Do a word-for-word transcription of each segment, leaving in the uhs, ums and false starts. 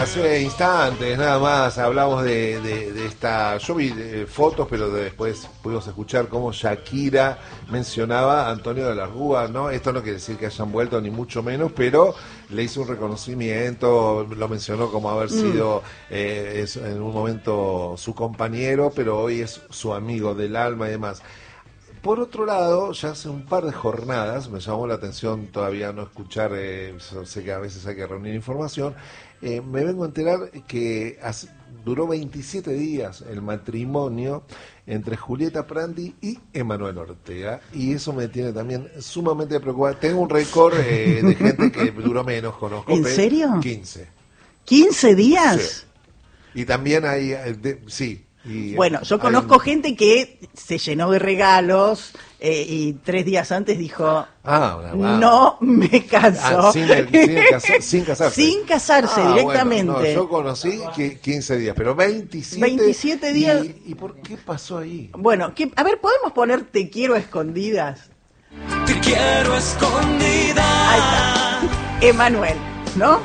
hace instantes nada más hablamos de, de, de esta, yo vi eh, fotos, pero de, después pudimos escuchar cómo Shakira mencionaba a Antonio de la Rúa, ¿no? Esto no quiere decir que hayan vuelto ni mucho menos, pero le hizo un reconocimiento, lo mencionó como haber sido eh, es, en un momento su compañero, pero hoy es su amigo del alma y demás. Por otro lado, ya hace un par de jornadas, me llamó la atención todavía no escuchar, eh, sé que a veces hay que reunir información, eh, me vengo a enterar que hace, duró veintisiete días el matrimonio entre Julieta Prandi y Emanuel Ortega, y eso me tiene también sumamente preocupado. Tengo un récord eh, de gente que duró menos, conozco. ¿En serio? quince. ¿quince días? Sí. Y también hay, eh, de, sí. Y, bueno, yo conozco un... gente que se llenó de regalos eh, y tres días antes dijo, ah, una, no me caso. Ah, sin, el, sin, el casa, sin casarse. Sin casarse ah, directamente. Bueno, no, yo conocí que quince días, pero veintisiete, veintisiete días. ¿Y, ¿Y por qué pasó ahí? Bueno, que, a ver, ¿podemos poner Te quiero a escondidas? Te quiero a escondidas. Ahí está. Emanuel, ¿no?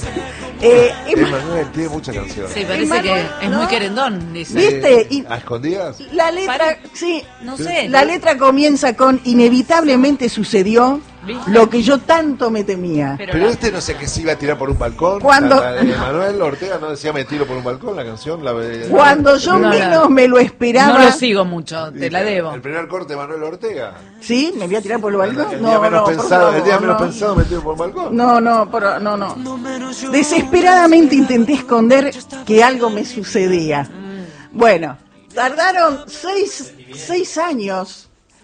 Eh, Emanuel tiene muchas canciones. Sí, parece Emmanuel, que es ¿no? muy querendón, dice. ¿Viste? Y ¿A escondidas? la letra, Para, sí, no sé. la letra comienza con inevitablemente sucedió ¿Viste? lo que yo tanto me temía. Pero, Pero la- este no sé qué se iba a tirar por un balcón. Cuando- La, la de Emanuel Ortega no decía me tiro por un balcón, la canción. La, Cuando yo No, menos no. me lo esperaba. no lo sigo mucho, te la debo. El primer corte de Emanuel Ortega. ¿Sí? ¿Me voy a tirar por el balcón? El día menos por pensado, favor, el día menos no. pensado me tiro por un balcón. No, no, pero, no, no. Desesperadamente intenté esconder que algo me sucedía. Bueno, tardaron seis, seis años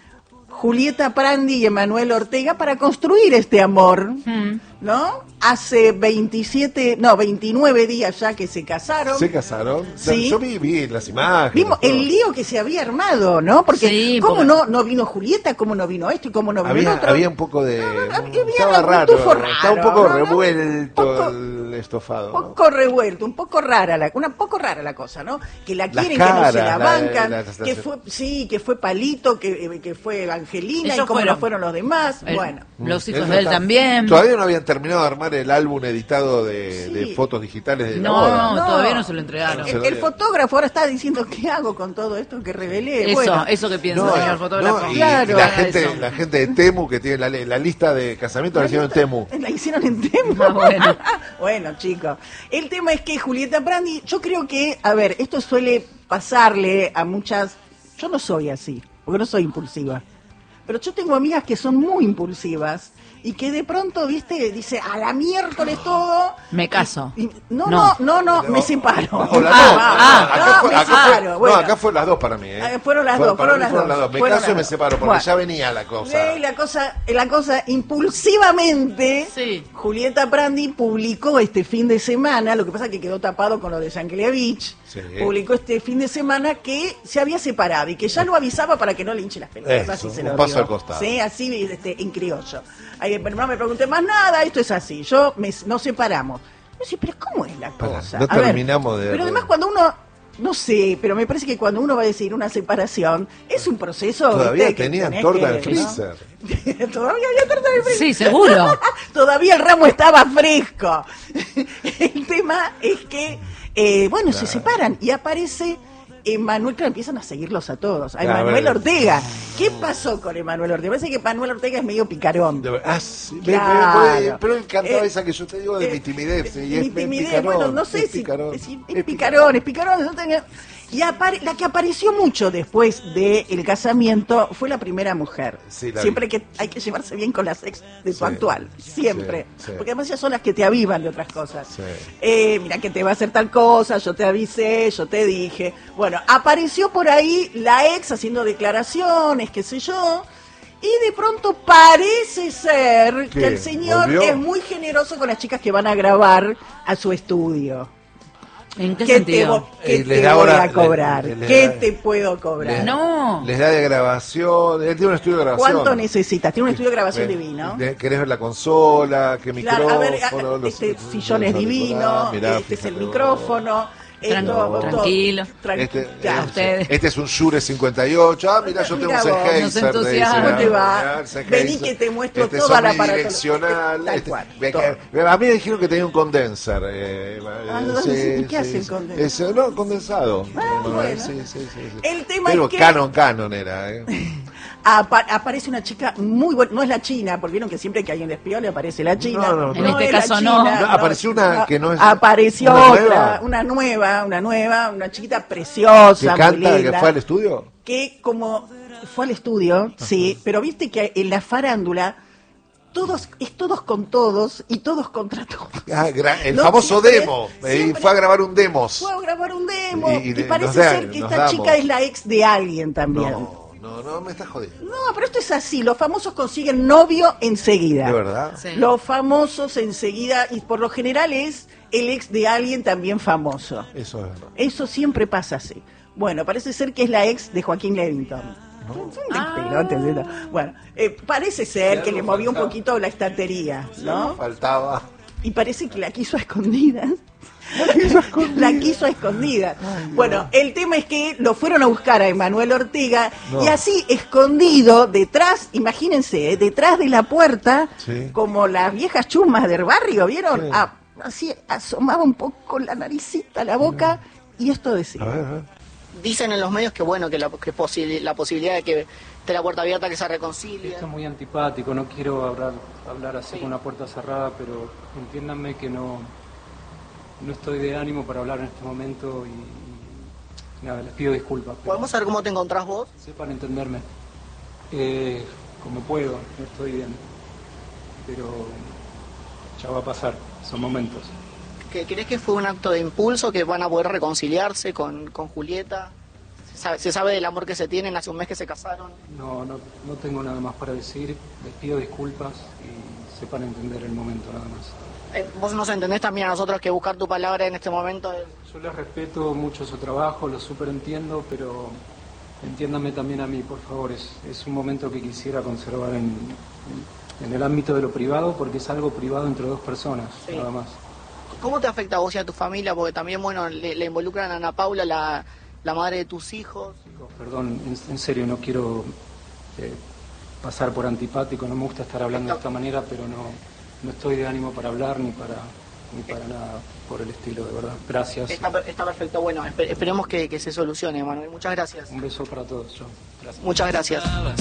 Julieta Prandi y Emanuel Ortega para construir este amor, Mm. ¿no? Hace veintisiete, no, veintinueve días ya que se casaron. ¿Se casaron? Sí. Yo vi, vi las imágenes. Vimos todo. el lío que se había armado, ¿no? Porque Sí, ¿cómo porque- no no vino Julieta? ¿Cómo no vino esto? ¿Y cómo no vino el Había, otro? había un poco de... No, no, había estaba un raro, tufo raro, estaba un poco ¿no? No, revuelto poco- el estofado. Un ¿no? poco revuelto, un poco rara la, una poco rara la cosa, ¿no? Que la Las quieren, que no se la caras, la- bancan, la- la- que fue, sí, que fue Palito, que, que fue Angelina Ellos y cómo fueron. no fueron los demás. El- Bueno, Los hijos Eso de él está- también. Todavía no habían terminado de armar el álbum editado de, Sí. de fotos digitales de la No, boda. no, todavía no se lo entregaron. Se el, lo el dieron. fotógrafo ahora está diciendo ¿qué hago con todo esto que revelé? Eso, Bueno, eso que piensa, No, señor fotógrafo. no, y, Claro. y la Haga gente, eso. la gente de Temu que tiene la, la lista de casamientos la hicieron en Temu. La hicieron en Temu. Ah, bueno. Bueno, chicos, el tema es que Julieta Prandi, yo creo que, a ver, esto suele pasarle a muchas, yo no soy así, porque no soy impulsiva, pero yo tengo amigas que son muy impulsivas y que de pronto, viste, dice, a la miércoles todo. Me caso. Y- y- no, No. no, no, no, me separo. O las Ah, dos. ah, acá no, fue, me acá fue- separo, no, bueno. acá fue las dos para mí. ¿eh? Ah, fueron las Fue- dos, para fueron mí las dos. Me fueron caso y las me dos. separo, porque Bueno. ya venía la cosa. Sí, la cosa, la cosa impulsivamente, Sí. Julieta Prandi publicó este fin de semana, lo que pasa es que quedó tapado con lo de Yankelevich, Sí. publicó este fin de semana que se había separado y que ya lo avisaba para que no le hinche las pelotas. Eso, así se un lo paso digo. al costado. Sí, así este, en criollo. Ahí, pero no me pregunté más nada, esto es así, yo me, nos separamos. Yo decía, pero ¿cómo es la Pará, cosa? no A ver, terminamos de- Pero además cuando uno... No sé, pero me parece que cuando uno va a decidir una separación, es un proceso. Todavía ¿viste? que tenían tenés torta que- de freezer. ¿no? Todavía había torta de freezer. Sí, seguro. Todavía el ramo estaba fresco. El tema es que, eh, bueno, se separan y aparece Emanuel, claro, empiezan a seguirlos a todos. A Claro, Emanuel bueno. Ortega. ¿Qué pasó con Emanuel Ortega? Parece que Emanuel Ortega es medio picarón. De ver- ah, sí, ve- Claro. ve- ve- pero él cantaba Eh, esa que yo te digo de eh, mi timidez. Y mi es, es timidez, picarón, bueno, no sé es si picarón, es, es es picarón, es picarón, no tenía- y apare- la que apareció mucho después del casamiento fue la primera mujer. Sí, la Siempre vi. que hay que llevarse bien con las ex de tu Sí, actual, siempre. sí, sí. Porque además ya son las que te avivan de otras cosas. Sí. Eh, mira que te va a hacer tal cosa, yo te avisé, yo te dije. Bueno, apareció por ahí la ex haciendo declaraciones, qué sé yo. Y de pronto parece ser ¿Qué? que el señor ¿Volvió? es muy generoso con las chicas que van a grabar a su estudio. ¿En qué ¿Qué te, sentido? vo- qué Eh, te les da voy hora- a cobrar? le- le- ¿Qué le da- te puedo cobrar? Les- No. Les da de grabación. Él tiene un estudio de grabación. ¿Cuánto necesitas? Tiene un estudio de grabación Ve- divino. de- ¿Querés ver la consola? ¿Qué Claro, micrófono? a ver, a- los- este los- sillón es los divino, auriculares, mirá, este es el fíjate vos. micrófono, Tran- todo- tranquilo. Tran- Este, ya. eh, ustedes. este es un Shure cincuenta y ocho. Ah, mira, yo tengo un Mira vos, Sennheiser. nos de ese, entusiasma. ¿Cómo te va? mirá, el Sennheiser. Vení que te muestro este toda la es aparato- omnidireccional. Tal Este- cual, ve todo. que- a mí me dijeron que tenía un condenser. Eh, Ah, eh, ¿dónde sí, se- ¿y qué sí, hace el sí. condenser? Ese- no, condensado. Ah, No, bueno. sí, sí, sí, sí. El tema Pero es que- Canon, Canon era. Eh. Apa- aparece una chica muy buena, no es la china, porque vieron que siempre que hay un despiole aparece la china. No, no, no. En este es la caso china, no. No, apareció una que no es- Apareció ¿una otra, nueva? una nueva, una nueva, una chiquita preciosa, ¿Que muy canta, que linda, fue al estudio? que como fue al estudio, sí, pero viste que en la farándula todos es todos con todos y todos contra todos. Ah, gra- el No, famoso siempre- demo. eh, siempre- fue a grabar un demos. Fue a grabar un demo Y- y, y de- parece nos da- ser que nos esta damos. chica es la ex de alguien también. No, no, no, me estás jodiendo. No, pero esto es así, los famosos consiguen novio enseguida. ¿De verdad? Sí. Los famosos enseguida, y por lo general es el ex de alguien también famoso. Eso es verdad. Eso siempre pasa así. Bueno, parece ser que es la ex de Joaquín Levington. Son unos Ah. pelotes, ¿no? Bueno, eh, parece ser que le movió un poquito la estantería, ¿no? Faltaba. Y parece que la quiso a escondidas. La quiso a escondidas. Bueno, el tema es que lo fueron a buscar a Emanuel Ortega No. y así escondido detrás, imagínense, eh, detrás de la puerta, Sí. como las viejas chumas del barrio, ¿vieron? Sí. Ah, así asomaba un poco la naricita, la boca y esto decía. A ver, a ver. Dicen en los medios que bueno, que la, que posi- la posibilidad de que esté la puerta abierta, que se reconcilien. Esto es muy antipático, no quiero hablar, hablar así Sí. con una puerta cerrada, pero entiéndanme que no, no estoy de ánimo para hablar en este momento y, y nada, les pido disculpas. pero ¿Podemos saber cómo te encontrás vos? Sepan entenderme. Eh, como puedo, no estoy bien, pero ya va a pasar, son momentos. ¿Que ¿Crees que fue un acto de impulso, que van a poder reconciliarse con, con Julieta? ¿Se sabe, se sabe del amor que se tienen, hace un mes que se casaron? No, no, no tengo nada más para decir, les pido disculpas y sepan entender el momento nada más. Eh, vos nos entendés también a nosotros que buscar tu palabra en este momento es... Yo les respeto mucho su trabajo, lo súper entiendo, pero entiéndanme también a mí, por favor. Es, es un momento que quisiera conservar en, en el ámbito de lo privado, porque es algo privado entre dos personas, Sí. nada más. ¿Cómo te afecta a vos y a tu familia? Porque también, bueno, le, le involucran a Ana Paula, la, la madre de tus hijos. Chicos, perdón, en, en serio, no quiero eh, pasar por antipático, no me gusta estar hablando de esta manera, pero no, no estoy de ánimo para hablar ni para, ni para nada por el estilo, de verdad. Gracias. Está, per- está perfecto. Bueno, espe- esperemos que, que se solucione, Manuel. Muchas gracias. Un beso para todos. Yo. Gracias. Muchas gracias.